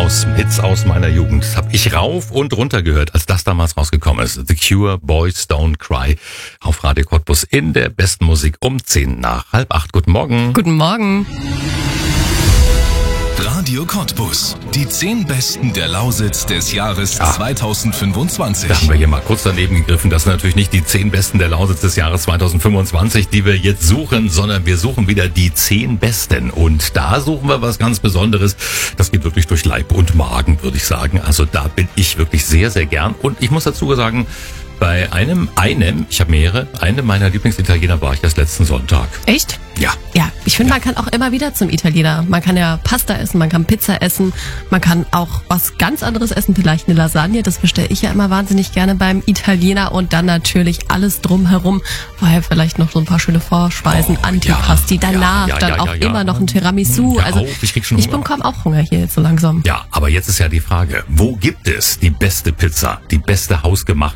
Hits aus meiner Jugend. Das habe ich rauf und runter gehört, als das damals rausgekommen ist. The Cure, Boys Don't Cry auf Radio Cottbus in der besten Musik um 7:50. Guten Morgen. Guten Morgen. Radio Cottbus. Die 10 Besten der Lausitz des Jahres 2025. Da haben wir hier mal kurz daneben gegriffen. Das sind natürlich nicht die 10 Besten der Lausitz des Jahres 2025, die wir jetzt suchen, sondern wir suchen wieder die 10 Besten. Und da suchen wir was ganz Besonderes. Das geht wirklich durch Leib und Magen, würde ich sagen. Also da bin ich wirklich sehr, sehr gern. Und ich muss dazu sagen, bei ich habe mehrere, einem meiner Lieblingsitaliener war ich erst letzten Sonntag. Echt? Ja. Ja, ich finde, man kann auch immer wieder zum Italiener. Man kann ja Pasta essen, man kann Pizza essen, man kann auch was ganz anderes essen, vielleicht eine Lasagne. Das bestelle ich ja immer wahnsinnig gerne beim Italiener und dann natürlich alles drumherum. Vorher vielleicht noch so ein paar schöne Vorspeisen, Antipasti, danach immer noch ein Tiramisu. Also ich bekomme auch Hunger hier jetzt so langsam. Ja, aber jetzt ist ja die Frage, wo gibt es die beste Pizza, die beste hausgemachte